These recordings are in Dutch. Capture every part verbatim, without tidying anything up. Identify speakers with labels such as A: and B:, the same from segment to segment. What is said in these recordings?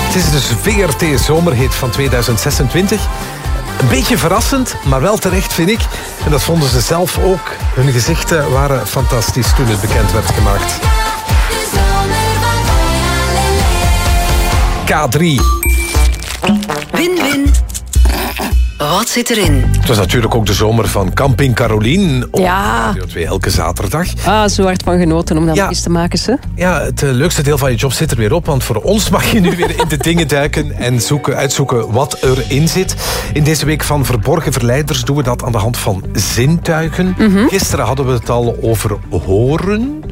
A: Het is dus V R T Zomerhit van tweeduizend zesentwintig. Een beetje verrassend, maar wel terecht, vind ik. En dat vonden ze zelf ook. Hun gezichten waren fantastisch toen het bekend werd gemaakt. K drie.
B: Win-win. Wat zit erin?
A: Het was natuurlijk ook de zomer van Camping Carolien. Op
C: Ja.
A: Radio twee elke zaterdag.
C: Ah, zo hard van genoten om dat
A: Ja.
C: eens te maken, ze.
A: Ja, het uh, leukste deel van je job zit er weer op. Want voor ons mag je nu weer in de dingen duiken en zoeken, uitzoeken wat erin zit. In deze week van Verborgen Verleiders doen we dat aan de hand van zintuigen. Mm-hmm. Gisteren hadden we het al over horen.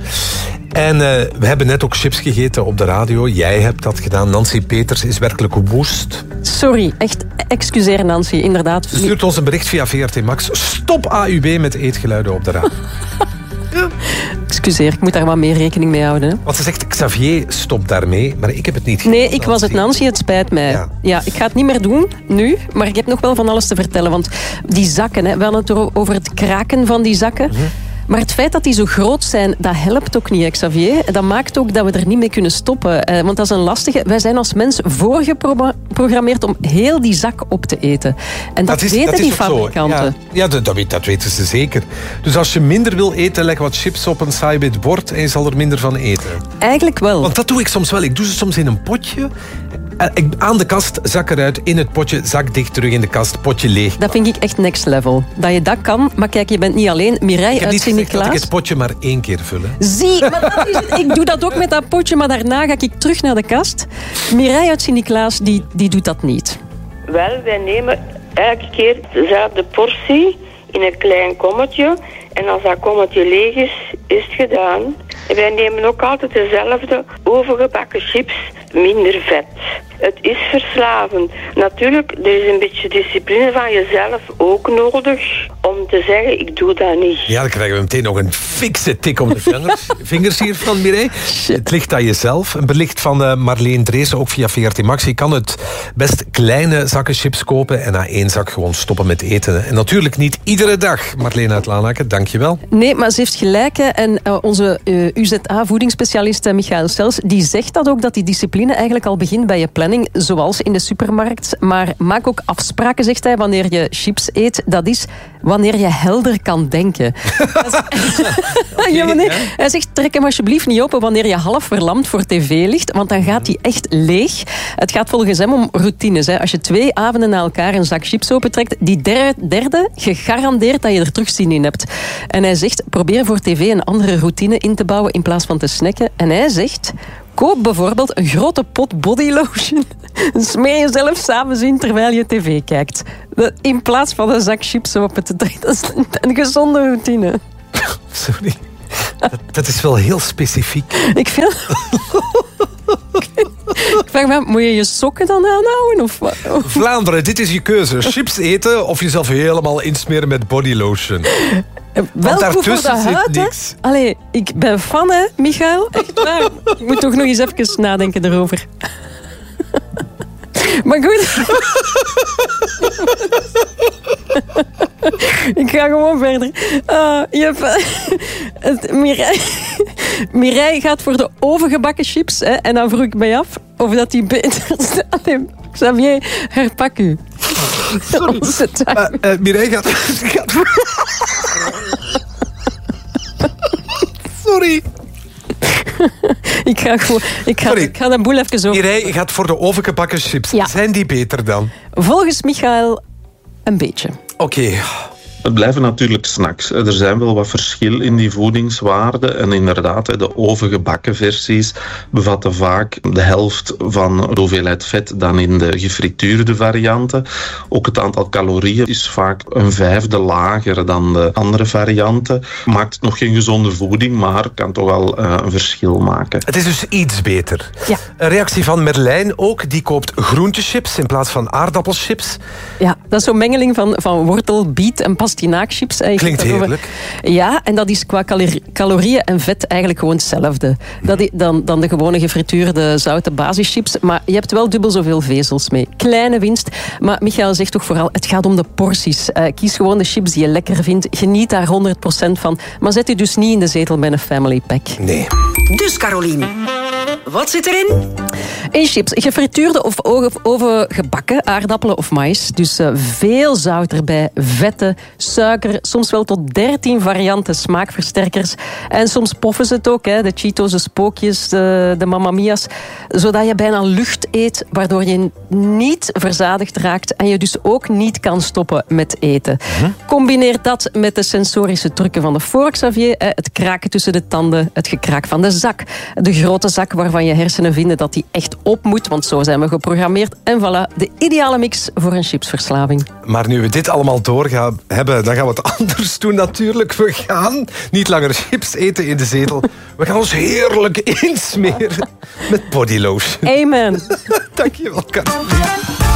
A: En uh, we hebben net ook chips gegeten op de radio. Jij hebt dat gedaan. Nancy Peters is werkelijk woest.
C: Sorry, echt excuseer Nancy, inderdaad.
A: Ze stuurt ons een bericht via V R T Max. Stop A U B met eetgeluiden op de radio. Ja.
C: Excuseer, ik moet daar wat meer rekening mee houden. Hè?
A: Want ze zegt, Xavier, stop daarmee. Maar ik heb het niet gedaan.
C: Nee, ik was het Nancy, het spijt mij.
A: Ja.
C: Ja, ik ga het niet meer doen, nu. Maar ik heb nog wel van alles te vertellen. Want die zakken, hè, we hadden het over het kraken van die zakken. Mm-hmm. Maar het feit dat die zo groot zijn, dat helpt ook niet, Xavier. Dat maakt ook dat we er niet mee kunnen stoppen. Eh, want dat is een lastige. Wij zijn als mens voorgeprogrammeerd om heel die zak op te eten. En dat, dat is, weten dat die fabrikanten.
A: Ja, ja dat, dat, weet, dat weten ze zeker. Dus als je minder wil eten, leg wat chips op een saai wit bord en je zal er minder van eten.
C: Eigenlijk wel.
A: Want dat doe ik soms wel. Ik doe ze soms in een potje. Aan de kast, zak eruit, in het potje, zak dicht, terug in de kast, potje leeg.
C: Dat vind ik echt next level. Dat je dat kan, maar kijk, je bent niet alleen. Mireille uit Sint-Niklaas.
A: Ik heb het potje maar één keer vullen.
C: Zie, maar dat is, ik doe dat ook met dat potje, maar daarna ga ik terug naar de kast. Mireille uit Sint-Niklaas, die, die doet dat niet.
D: Wel, wij nemen elke keer dezelfde portie in een klein kommetje. En als dat kommetje leeg is, is het gedaan. En wij nemen ook altijd dezelfde overgebakken chips, minder vet. Het is verslavend. Natuurlijk, er is een beetje discipline van jezelf ook nodig om te zeggen, ik doe dat niet.
A: Ja, dan krijgen we meteen nog een fikse tik om de vingers, vingers hier van Mireille. Het ligt aan jezelf. Een bericht van uh, Marleen Dreesen, ook via V R T Max. Je kan het best kleine zakken chips kopen en na één zak gewoon stoppen met eten. En natuurlijk niet iedere dag. Marleen uit Lanaken, dankjewel.
C: Nee, maar ze heeft gelijk. Hè. En uh, onze uh, U Z A-voedingsspecialist uh, Michael Stels, die zegt dat ook, dat die discipline eigenlijk al begint bij je planning, zoals in de supermarkt. Maar maak ook afspraken, zegt hij, wanneer je chips eet. Dat is wanneer je helder kan denken. Okay, ja, nee. Ja. Hij zegt, trek hem alsjeblieft niet open wanneer je half verlamd voor tv ligt, want dan gaat die echt leeg. Het gaat volgens hem om routines. Hè. Als je twee avonden na elkaar een zak chips opentrekt, die derde, derde gegarandeerd dat je er terug zin in hebt. En hij zegt, probeer voor tv een andere routine in te bouwen in plaats van te snacken. En hij zegt, koop bijvoorbeeld een grote pot bodylotion. Smeer jezelf 's avonds in terwijl je tv kijkt. In plaats van een zak chips open te trekken. Dat is een gezonde routine.
A: Sorry. Dat, dat is wel heel specifiek.
C: Ik vind... Ik vraag me af, moet je je sokken dan aanhouden? Of wat?
A: Vlaanderen, dit is je keuze. Chips eten of jezelf helemaal insmeren met bodylotion.
C: Wel goed voor de huid, hè? Allee, ik ben fan, hè, Michael? Echt waar. Ik moet toch nog eens even nadenken erover. Maar goed. Ik ga gewoon verder. Uh, je hebt, Mireille, Mireille gaat voor de overgebakken chips. Hè, en dan vroeg ik mij af of dat die beter staan. Xavier, herpak u.
A: Sorry. Uh, uh, Mireille gaat... gaat... Sorry.
C: Ik ga, gewoon, ik, ga, ik ga de boel even zo...
A: Mireille gaat voor de overgebakken chips. Ja. Zijn die beter dan?
C: Volgens Michael een beetje.
A: Oké. Okay.
E: Het blijven natuurlijk snacks. Er zijn wel wat verschil in die voedingswaarden. En inderdaad, de overgebakken versies bevatten vaak de helft van de hoeveelheid vet dan in de gefrituurde varianten. Ook het aantal calorieën is vaak een vijfde lager dan de andere varianten. Maakt het nog geen gezonde voeding, maar kan toch wel uh, een verschil maken.
A: Het is dus iets beter.
C: Ja.
A: Een reactie van Merlijn ook. Die koopt groentechips in plaats van aardappelchips.
C: Ja, dat is zo'n mengeling van, van wortel, biet en pastinaakchips.
A: Klinkt heerlijk.
C: Ja, en dat is qua calor- calorieën en vet eigenlijk gewoon hetzelfde. Dat is dan, dan de gewone gefrituurde zoute basischips. Maar je hebt wel dubbel zoveel vezels mee. Kleine winst. Maar Michael zegt toch vooral, het gaat om de porties. Uh, kies gewoon de chips die je lekker vindt. Geniet daar honderd procent van. Maar zet u dus niet in de zetel met een family pack.
A: Nee.
B: Dus Carolien, Wat zit erin?
C: In chips, gefrituurde of ovengebakken aardappelen of maïs. Dus uh, veel zout erbij, vetten, suiker, soms wel tot dertien varianten smaakversterkers. En soms poffen ze het ook, hè, de Cheetos, de spookjes, de, de Mamma Mia's. Zodat je bijna lucht eet, waardoor je niet verzadigd raakt en je dus ook niet kan stoppen met eten. Hm? Combineer dat met de sensorische trucken van de vork, Xavier. Hè, het kraken tussen de tanden, het gekraak van de zak. De grote zak waarvan je hersenen vinden dat die echt op moet, want zo zijn we geprogrammeerd. En voilà, de ideale mix voor een chipsverslaving.
A: Maar nu we dit allemaal door gaan hebben, dan gaan we het anders doen natuurlijk. We gaan niet langer chips eten in de zetel. We gaan ons heerlijk insmeren met bodylotion.
C: Amen.
A: Dank je wel, Carolien.